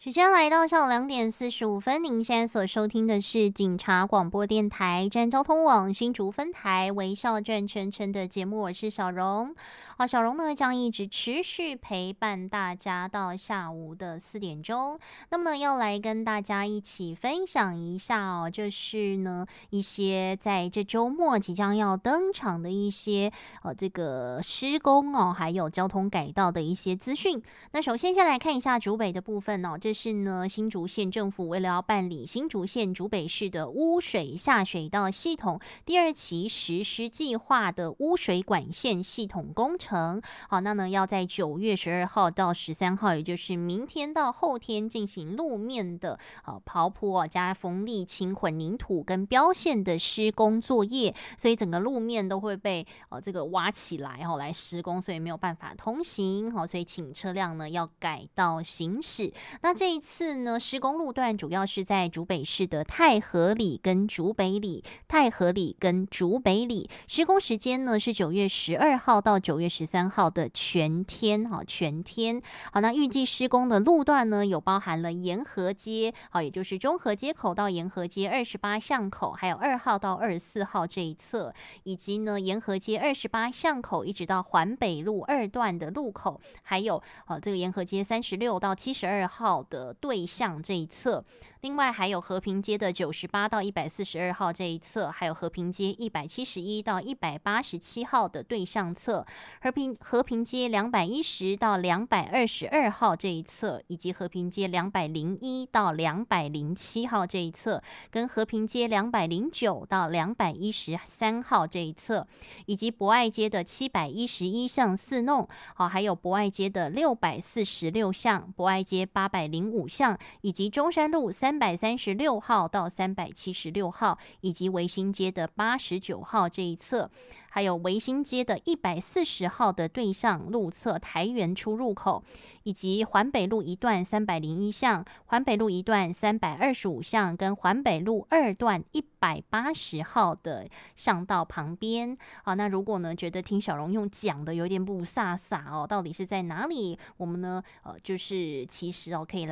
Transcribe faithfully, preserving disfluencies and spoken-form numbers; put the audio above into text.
时间来到下午两点四十五分，您现在所收听的是警察广播电台站交通网新竹分台微笑转圈圈的节目，我是小荣。好，小荣呢将一直持续陪伴大家到下午的四点钟。那么呢，要来跟大家一起分享一下哦，就是呢一些在这周末即将要登场的一些呃这个施工哦，还有交通改道的一些资讯。那首先先来看一下竹北的部分哦，这是呢新竹县政府为了要办理新竹县竹北市的污水下水道系统第二期实施计划的污水管线系统工程。好，那呢要在九月十二号到十三号，也就是明天到后天进行路面的呃刨铺哦加封沥清混凝土跟标线的施工作业，所以整个路面都会被呃这个挖起来哦来施工，所以没有办法通行。好，所以请车辆呢要改道行驶。那这一次呢，施工路段主要是在竹北市的太和里跟竹北里，太和里跟竹北里。施工时间呢是九月十二号到九月十三号的全天，好，全天。好，那预计施工的路段呢，有包含了沿河街，好，也就是中和街口到沿河街二十八巷口，还有二号到二十四号这一侧，以及呢沿河街二十八巷口一直到环北路二段的路口，还有呃这个沿河街三十六到七十二号的对向这一侧。另外还有和平街的九十八到一百四十二号这一侧，还有和平街一百七十一到一百八十七号的对向侧，和平和平街两百一十到两百二十二号这一侧，以及和平街两百零一到两百零七号这一侧，跟和平街两百零九到两百一十三号这一侧，以及博爱街的七百一十一巷四弄，好，还有博爱街的六百四十六巷，博爱街八百零五巷，以及中山路三百三十六号到三百七十六号，以及维新街的八十九号这一侧，还有维新街的一百四十号的对向路侧台园出入口，以及环北路一段三百零一巷，环北路一段三百二十五巷，跟环北路二段一百八十号的巷道旁边。好，那如果呢觉得听小荣用讲的有点不飒飒哦，到底是在哪里？我们呢呃就是其实哦可以来